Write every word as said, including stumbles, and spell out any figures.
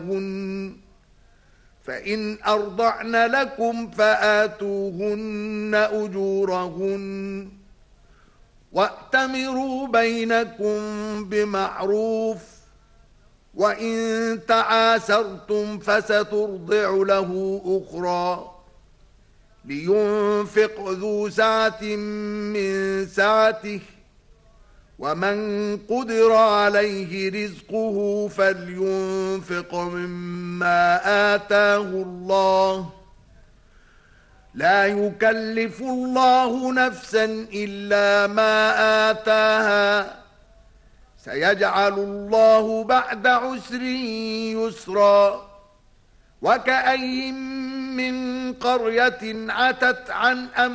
فإن أرضعن لكم فآتوهن أجورهن وأتمروا بينكم بمعروف وإن تعاسرتم فسترضع له أخرى لينفق ذو سعة من سعته ومن قدر عليه رزقه فلينفق مما آتاه الله لا يكلف الله نفسا إلا ما آتاها سيجعل الله بعد عسر يسرا وكأين من قرية عتت عن أمر